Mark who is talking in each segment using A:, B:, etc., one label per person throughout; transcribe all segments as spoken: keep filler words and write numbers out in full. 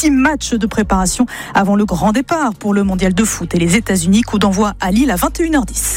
A: Six matchs de préparation avant le grand départ pour le mondial de foot et les États-Unis. Coup d'envoi à Lille à vingt et une heures dix.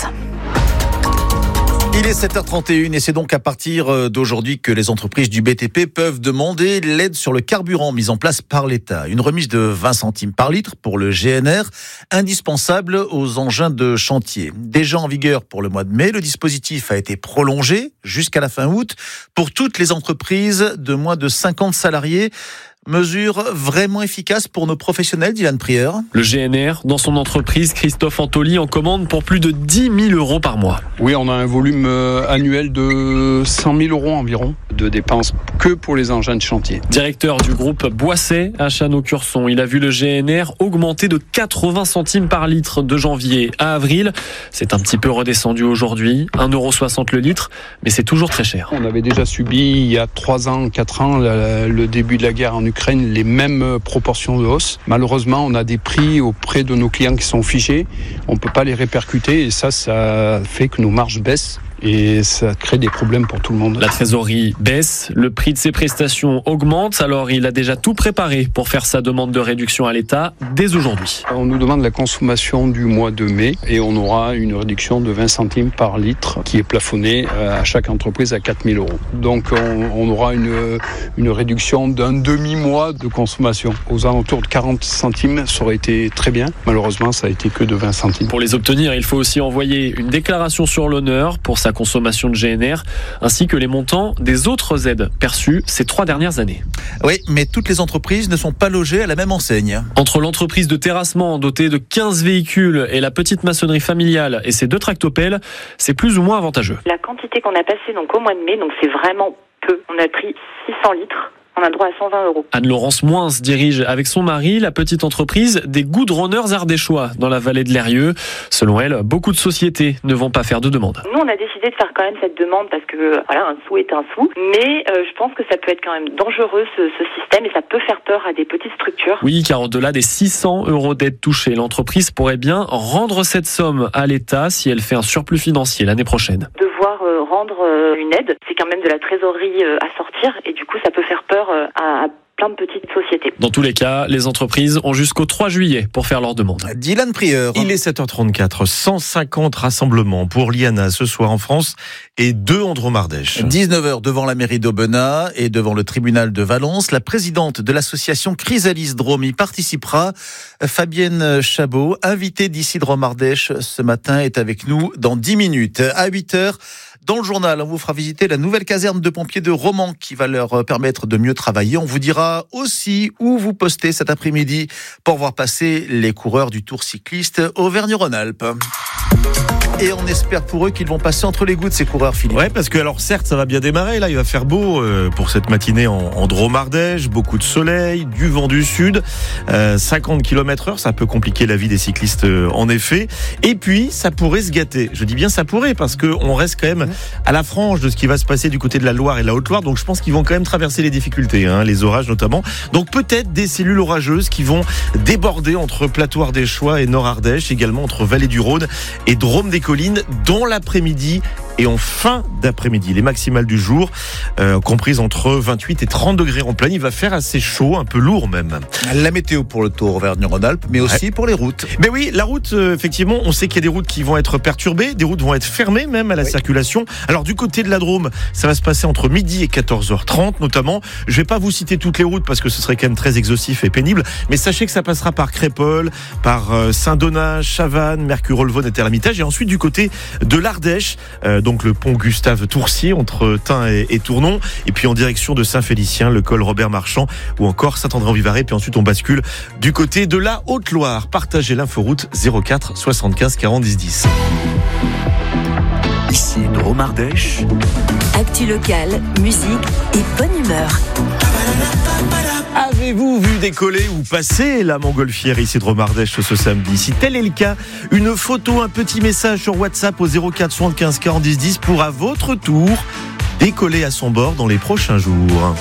B: Il est sept heures trente et une et c'est donc à partir d'aujourd'hui que les entreprises du B T P peuvent demander l'aide sur le carburant mise en place par l'État. Une remise de vingt centimes par litre pour le G N R, indispensable aux engins de chantier. Déjà en vigueur pour le mois de mai, le dispositif a été prolongé jusqu'à la fin août pour toutes les entreprises de moins de cinquante salariés. Mesure vraiment efficace pour nos professionnels, Dylan Prieur.
C: Le G N R, dans son entreprise, Christophe Antoli en commande pour plus de dix mille euros par mois.
D: Oui, on a un volume annuel de cent mille euros environ de dépenses que pour les engins de chantier.
C: Directeur du groupe Boisset à Chano-Curson, il a vu le G N R augmenter de quatre-vingts centimes par litre de janvier à avril. C'est un petit peu redescendu aujourd'hui, un euro soixante le litre, mais c'est toujours très cher.
D: On avait déjà subi il y a trois ans, quatre ans, le début de la guerre en Ukraine. Ukraine les mêmes proportions de hausse. Malheureusement, on a des prix auprès de nos clients qui sont figés. On ne peut pas les répercuter et ça, ça fait que nos marges baissent. Et ça crée des problèmes pour tout le monde.
C: La trésorerie baisse, le prix de ses prestations augmente, alors il a déjà tout préparé pour faire sa demande de réduction à l'État dès aujourd'hui.
D: On nous demande la consommation du mois de mai et on aura une réduction de vingt centimes par litre qui est plafonnée à chaque entreprise à quatre mille euros. Donc on, on aura une, une réduction d'un demi-mois de consommation. Aux alentours de quarante centimes, ça aurait été très bien. Malheureusement, ça a été que de vingt centimes.
C: Pour les obtenir, il faut aussi envoyer une déclaration sur l'honneur pour sa consommation de G N R, ainsi que les montants des autres aides perçues ces trois dernières années.
B: Oui, mais toutes les entreprises ne sont pas logées à la même enseigne.
C: Entre l'entreprise de terrassement dotée de quinze véhicules et la petite maçonnerie familiale et ses deux tractopelles, c'est plus ou moins avantageux.
E: La quantité qu'on a passée donc au mois de mai, donc c'est vraiment peu. On a pris six cents litres. On a droit à cent vingt euros.
C: Anne-Laurence Moins dirige avec son mari la petite entreprise des goudronneurs ardéchois dans la vallée de l'Eyrieux. Selon elle, beaucoup de sociétés ne vont pas faire de demande.
E: Nous, on a décidé de faire quand même cette demande parce que voilà, un sou est un sou. Mais euh, je pense que ça peut être quand même dangereux ce, ce système et ça peut faire peur à des petites structures.
C: Oui, car au-delà des six cents euros d'aide touchée, l'entreprise pourrait bien rendre cette somme à l'État si elle fait un surplus financier l'année prochaine.
E: Devoir euh, rendre euh, une aide, c'est quand même de la trésorerie euh, à sortir et du coup, ça peut faire peur à, à plein de petites sociétés.
C: Dans tous les cas, les entreprises ont jusqu'au trois juillet pour faire leur demande.
B: Dylan Prieur.
F: Il est sept heures trente-quatre, cent cinquante rassemblements pour l'I A N A ce soir en France et deux en Drôme-Ardèche.
B: dix-neuf heures devant la mairie d'Aubenas et devant le tribunal de Valence. La présidente de l'association Chrysalis Drôme y participera. Fabienne Chabot, invitée d'ici Drôme-Ardèche ce matin, est avec nous dans dix minutes. À huit heures, dans le journal, on vous fera visiter la nouvelle caserne de pompiers de Romans qui va leur permettre de mieux travailler. On vous dira aussi où vous postez cet après-midi pour voir passer les coureurs du Tour cycliste Auvergne-Rhône-Alpes. Et on espère pour eux qu'ils vont passer entre les gouttes, ces coureurs, Philippe.
F: Ouais, parce que alors certes, ça va bien démarrer. Là, il va faire beau euh, pour cette matinée en, en Drôme-Ardèche. Beaucoup de soleil, du vent du sud. Euh, cinquante kilomètres heure, ça peut compliquer la vie des cyclistes, euh, en effet. Et puis, ça pourrait se gâter. Je dis bien ça pourrait, parce que on reste quand même à la frange de ce qui va se passer du côté de la Loire et de la Haute-Loire. Donc, je pense qu'ils vont quand même traverser les difficultés, hein, les orages notamment. Donc, peut-être des cellules orageuses qui vont déborder entre Plateau Ardéchois et Nord Ardèche, également entre Vallée du Rhône et Drôme des Collines dans l'après-midi et en fin d'après-midi. Les maximales du jour, euh, comprises entre vingt-huit et trente degrés en pleine. Il va faire assez chaud, un peu lourd même.
B: La météo pour le Tour Auvergne-Rhône-Alpes, mais aussi ouais. pour les routes.
F: Mais oui, la route, euh, effectivement, on sait qu'il y a des routes qui vont être perturbées, des routes vont être fermées même à la oui. circulation. Alors du côté de la Drôme, ça va se passer entre midi et quatorze heures trente notamment. Je vais pas vous citer toutes les routes parce que ce serait quand même très exhaustif et pénible, mais sachez que ça passera par Crépol, par euh, Saint-Donat, Chavannes, Mercure-Olvonne et Terre-Hermitage, et ensuite du côté de l'Ardèche, euh, donc le pont Gustave-Tourcier entre Tain et, et Tournon, et puis en direction de Saint-Félicien, le col Robert-Marchand ou encore Saint-André-en-Vivarais, puis ensuite on bascule du côté de la Haute-Loire. Partagez l'inforoute zéro quatre soixante-quinze quarante dix dix.
G: Ici Drôme-Ardèche.
H: Actu locale, musique et bonne humeur.
F: Avez-vous vu décoller ou passer la montgolfière ici de Drôme-Ardèche ce samedi? Si tel est le cas, une photo, un petit message sur WhatsApp au zéro quatre soixante-quinze quarante dix dix pour à votre tour décoller à son bord dans les prochains jours.